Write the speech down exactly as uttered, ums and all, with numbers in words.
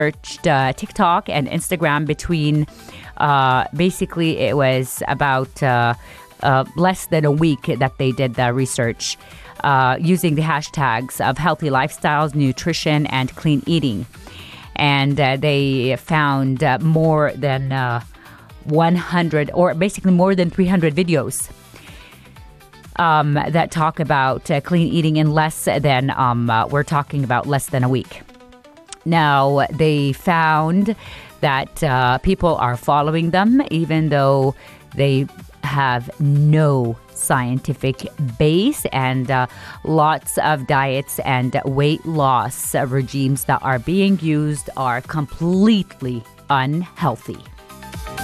searched uh, TikTok and Instagram between, uh, basically, it was about uh, uh, less than a week that they did the research uh, using the hashtags of healthy lifestyles, nutrition, and clean eating. And uh, they found uh, more than uh, one hundred, or basically more than three hundred videos um, that talk about uh, clean eating in less than, um, uh, we're talking about less than a week. Now, they found that uh, people are following them, even though they have no scientific base, and uh, lots of diets and weight loss regimes that are being used are completely unhealthy.